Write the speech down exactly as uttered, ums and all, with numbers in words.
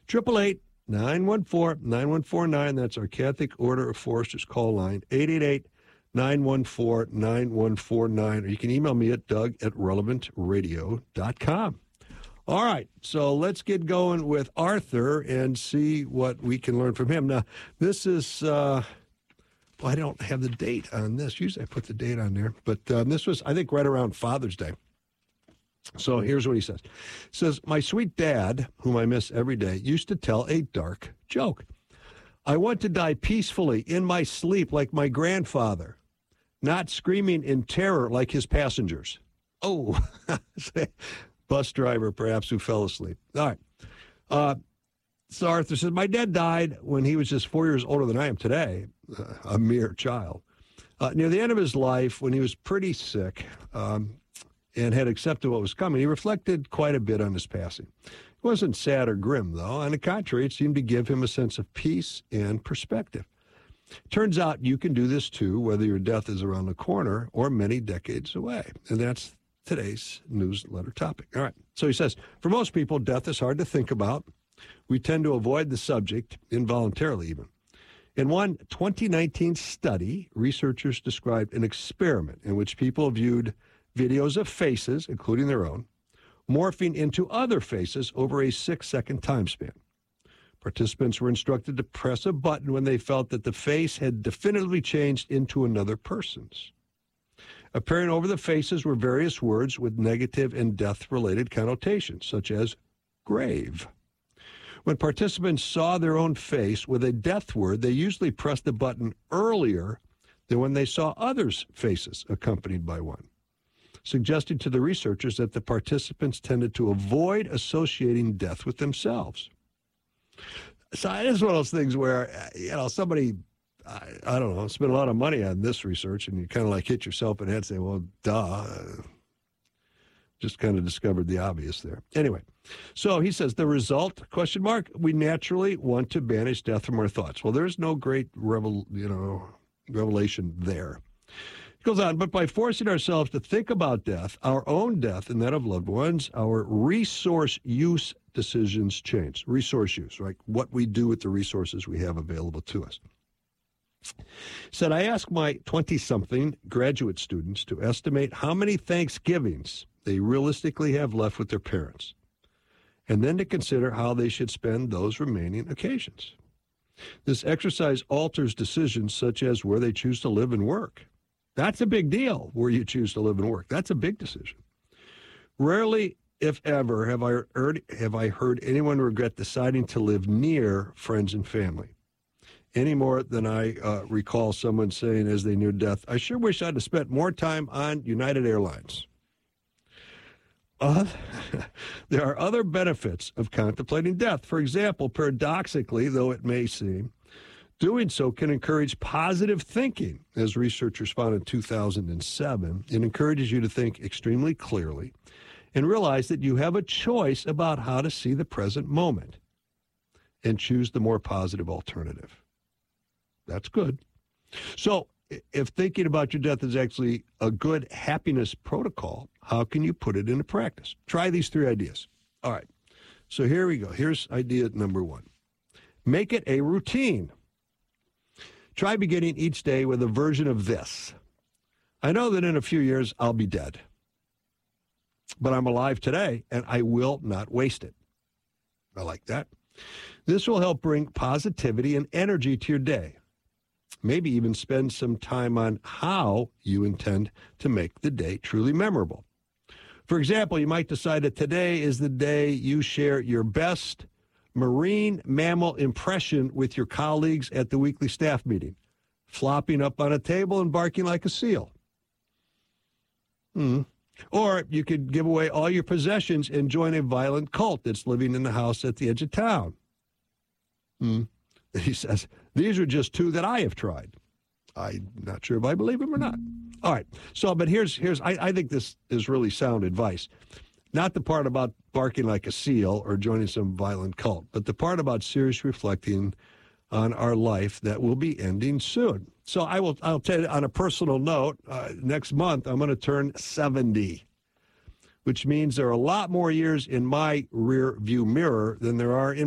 eight eight eight, nine one four, nine one four nine. That's our Catholic Order of Foresters call line, eight eight eight, nine one four, nine one four nine. Or you can email me at doug at relevant radio dot com. All right, so let's get going with Arthur and see what we can learn from him. Now, this is, uh, well, I don't have the date on this. Usually I put the date on there. But um, this was, I think, right around Father's Day. So here's what he says. He says, my sweet dad, whom I miss every day, used to tell a dark joke. I want to die peacefully in my sleep like my grandfather, not screaming in terror like his passengers. Oh, bus driver, perhaps, who fell asleep. All right. Uh, so Arthur says, my dad died when he was just four years older than I am today, uh, a mere child. Uh, near the end of his life, when he was pretty sick um, and had accepted what was coming, he reflected quite a bit on his passing. It wasn't sad or grim, though. On the contrary, it seemed to give him a sense of peace and perspective. Turns out you can do this, too, whether your death is around the corner or many decades away. And that's today's newsletter topic. All right. So he says, for most people, death is hard to think about. We tend to avoid the subject, involuntarily even. In one twenty nineteen study, researchers described an experiment in which people viewed videos of faces, including their own, morphing into other faces over a six-second time span. Participants were instructed to press a button when they felt that the face had definitively changed into another person's. Appearing over the faces were various words with negative and death-related connotations, such as grave. When participants saw their own face with a death word, they usually pressed the button earlier than when they saw others' faces accompanied by one, suggesting to the researchers that the participants tended to avoid associating death with themselves. So it is one of those things where, you know, somebody... I, I don't know, spend a lot of money on this research, and you kind of like hit yourself in the head and say, well, duh. Just kind of discovered the obvious there. Anyway, so he says, the result, question mark, we naturally want to banish death from our thoughts. Well, there's no great revel, you know, revelation there. He goes on, but by forcing ourselves to think about death, our own death and that of loved ones, our resource use decisions change. Resource use, right? What we do with the resources we have available to us. Said, I asked my twenty-something graduate students to estimate how many Thanksgivings they realistically have left with their parents, and then to consider how they should spend those remaining occasions. This exercise alters decisions such as where they choose to live and work. That's a big deal, where you choose to live and work. That's a big decision. Rarely, if ever, have I heard, have I heard anyone regret deciding to live near friends and family. Any more than I uh, recall someone saying as they near death, I sure wish I'd have spent more time on United Airlines. Uh, there are other benefits of contemplating death. For example, paradoxically, though it may seem, doing so can encourage positive thinking, as researchers found in two thousand seven. It encourages you to think extremely clearly and realize that you have a choice about how to see the present moment and choose the more positive alternative. That's good. So if thinking about your death is actually a good happiness protocol, how can you put it into practice? Try these three ideas. All right. So here we go. Here's idea number one. Make it a routine. Try beginning each day with a version of this. I know that in a few years I'll be dead, but I'm alive today and I will not waste it. I like that. This will help bring positivity and energy to your day. Maybe even spend some time on how you intend to make the day truly memorable. For example, you might decide that today is the day you share your best marine mammal impression with your colleagues at the weekly staff meeting, flopping up on a table and barking like a seal. Hmm. Or you could give away all your possessions and join a violent cult that's living in the house at the edge of town. Hmm. He says, these are just two that I have tried. I'm not sure if I believe him or not. All right. So, but here's, here's I, I think this is really sound advice. Not the part about barking like a seal or joining some violent cult, but the part about serious reflecting on our life that will be ending soon. So I will, I'll tell you on a personal note, uh, next month I'm going to turn seventy, which means there are a lot more years in my rear view mirror than there are in